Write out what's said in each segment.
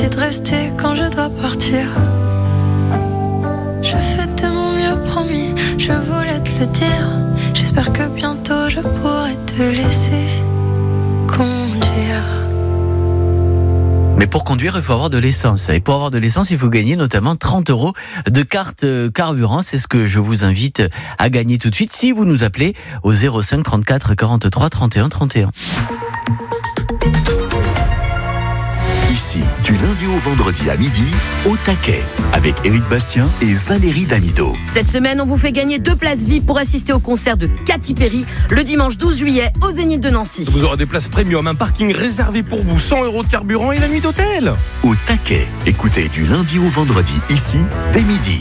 de rester quand je dois partir. Je fais de mon mieux, promis, je voulais te le dire. J'espère que bientôt je pourrai te laisser conduire. Mais pour conduire, il faut avoir de l'essence. Et pour avoir de l'essence, il faut gagner notamment 30 € de carte carburant. C'est ce que je vous invite à gagner tout de suite si vous nous appelez au 05 34 43 31 31. Ici, du lundi au vendredi à midi, au taquet, avec Éric Bastien et Valérie Damido. Cette semaine, on vous fait gagner 2 places VIP pour assister au concert de Katy Perry le dimanche 12 juillet au Zénith de Nancy. Vous aurez des places premium, un parking réservé pour vous, 100 € de carburant et la nuit d'hôtel. Au taquet, écoutez du lundi au vendredi, ici, dès midi.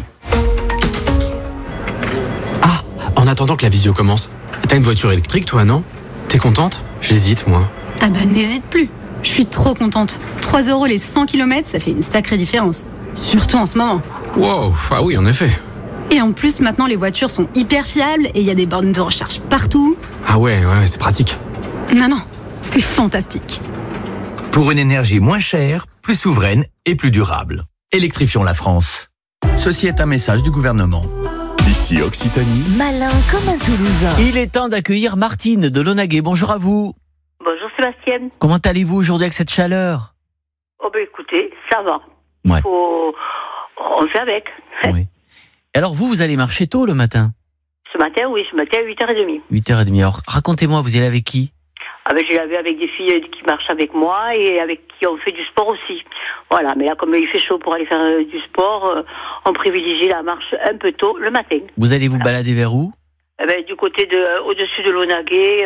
Ah, en attendant que la visio commence, t'as une voiture électrique toi, non ? T'es contente ? J'hésite, moi. Ah bah n'hésite plus. Je suis trop contente. 3 € les 100 km, ça fait une sacrée différence. Surtout en ce moment. Wow, ah oui, en effet. Et en plus, maintenant, les voitures sont hyper fiables et il y a des bornes de recharge partout. Ah ouais, c'est pratique. Non, c'est fantastique. Pour une énergie moins chère, plus souveraine et plus durable. Électrifions la France. Ceci est un message du gouvernement. Ici Occitanie. Malin comme un Toulousain. Il est temps d'accueillir Martine de Launaguet. Bonjour à vous. Bonjour Sébastien. Comment allez-vous aujourd'hui avec cette chaleur ? Oh ben écoutez, ça va. Ouais. On fait avec. Oui. Alors vous allez marcher tôt le matin ? Ce matin, oui, à 8h30. 8h30. Alors racontez-moi, vous y allez avec qui ? Ah ben, je l'avais avec des filles qui marchent avec moi et avec qui on fait du sport aussi. Voilà, mais là, comme il fait chaud pour aller faire du sport, on privilégie la marche un peu tôt le matin. Vous allez vous balader vers où ? Du côté au-dessus de Launaguet,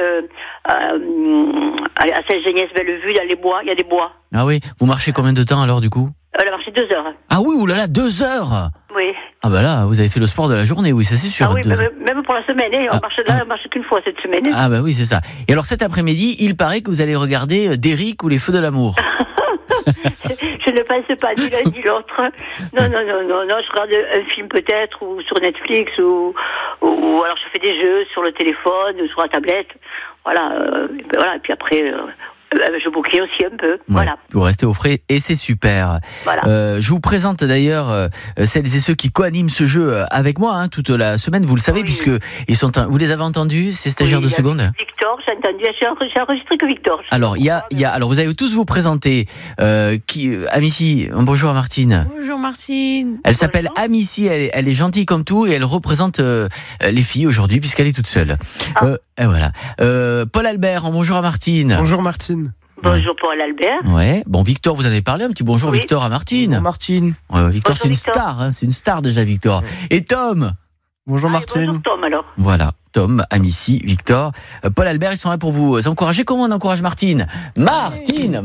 à Saint-Geniès-Bellevue, dans les bois, il y a des bois. Ah oui, vous marchez combien de temps alors du coup ? On a marché 2 heures. Ah oui, oulala, 2 heures ? Oui. Ah bah là, vous avez fait le sport de la journée, oui, ça c'est sûr. Ah oui, même pour la semaine, on marche qu'une fois cette semaine. Ah bah oui, c'est ça. Et alors cet après-midi, il paraît que vous allez regarder Derrick ou les Feux de l'amour. Je ne pense pas ni l'un ni l'autre. Non, je regarde un film peut-être, ou sur Netflix, ou alors je fais des jeux sur le téléphone, ou sur la tablette. Voilà, et puis après, je bouquais aussi un peu. Ouais, voilà. Vous restez au frais et c'est super. Voilà. Je vous présente d'ailleurs celles et ceux qui co-animent ce jeu avec moi toute la semaine. Vous le savez, puisque ils sont. Vous les avez entendus, ces stagiaires de seconde. Victor, j'ai entendu. J'ai enregistré que Victor. Alors alors vous allez tous vous présenter. Amici, bonjour Martine. Bonjour Martine. Elle s'appelle Amici. Elle est gentille comme tout et elle représente les filles aujourd'hui puisqu'elle est toute seule. Et voilà. Paul Albert, bonjour à Martine. Bonjour Martine. Bonjour Paul Albert. Ouais. Bon, Victor, vous en avez parlé un petit bonjour. Oui. Victor à Martine. Bonjour Martine. Victor, c'est une star, c'est une star déjà Victor. Et Tom. Bonjour Martine. Bonjour Tom alors. Voilà, Tom, Amici, Victor, Paul Albert, ils sont là pour vous encourager. Comment on encourage Martine ? Martine.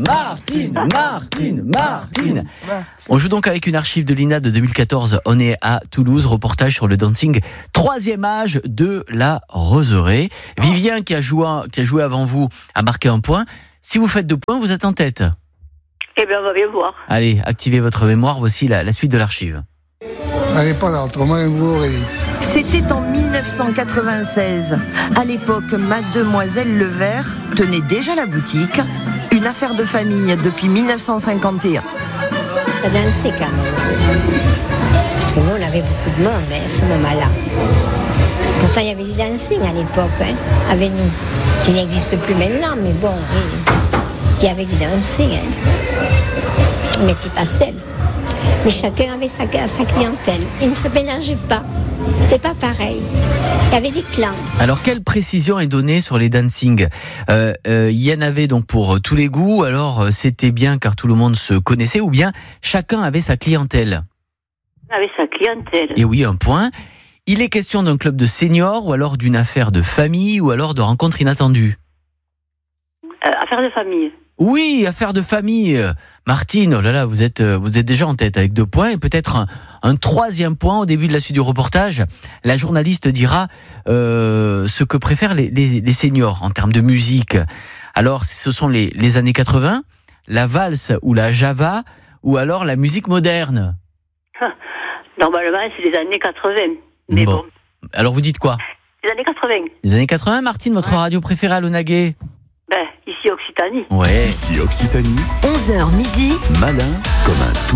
On joue donc avec une archive de l'INA de 2014. On est à Toulouse, reportage sur le dancing 3e âge de la Roseraie. Vivien qui a joué avant vous a marqué un point. Si vous faites 2 points, vous êtes en tête. Eh bien, on va bien voir. Allez, activez votre mémoire, voici la suite de l'archive. Elle n'est pas là, autrement vous aurez dit. C'était en 1996. À l'époque, Mademoiselle Levert tenait déjà la boutique. Une affaire de famille depuis 1951. Ça dansait quand même. Parce que nous, on avait beaucoup de monde à ce moment-là. Pourtant, il y avait des dancing à l'époque, avec nous. Qui n'existe plus maintenant, mais bon, il y avait des dancing. On n'était pas seuls. Mais chacun avait sa clientèle. Ils ne se mélangeaient pas. C'était pas pareil. Il y avait des clans. Alors, quelle précision est donnée sur les dancing ? Il y en avait donc pour tous les goûts, alors c'était bien car tout le monde se connaissait, ou bien chacun avait sa clientèle ? Avait sa clientèle. Et oui, un point. Il est question d'un club de seniors, ou alors d'une affaire de famille, ou alors de rencontre inattendue ? Affaire de famille. Oui, affaire de famille. Martine, oh là là, vous êtes déjà en tête avec 2 points et peut-être un 3e point au début de la suite du reportage. La journaliste dira ce que préfèrent les seniors en termes de musique. Alors, ce sont les années 80, la valse ou la java, ou alors la musique moderne. Normalement, c'est les années 80. Mais bon. Alors, vous dites quoi ? Les années 80. Les années 80, Martine, votre radio préférée à Launaguet ? Ici Occitanie. Ouais. Ici Occitanie. 11h midi. Malin comme un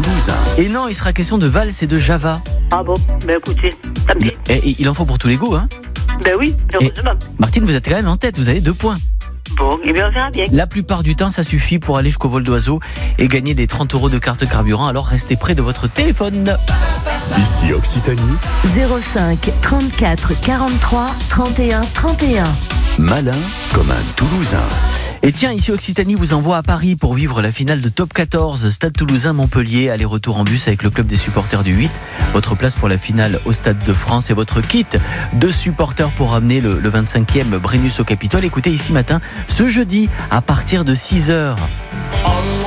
toulousain. Et non, il sera question de valse et de Java. Ah bon, ben écoutez, tant pis. Et il en faut pour tous les goûts, hein. Ben oui, heureusement. Martine, vous êtes quand même en tête, vous avez 2 points. Bon, et bien on verra bien. La plupart du temps, ça suffit pour aller jusqu'au vol d'oiseau et gagner des 30 € de carte carburant. Alors restez près de votre téléphone. Ici Occitanie, 05 34 43 31 31. malin comme un Toulousain. Et tiens, ici Occitanie vous envoie à Paris pour vivre la finale de Top 14, Stade Toulousain-Montpellier, aller-retour en bus avec le club des supporters du 8. Votre place pour la finale au Stade de France et votre kit de supporters pour ramener le 25e Brennus au Capitole. Écoutez, ici matin, ce jeudi, à partir de 6h.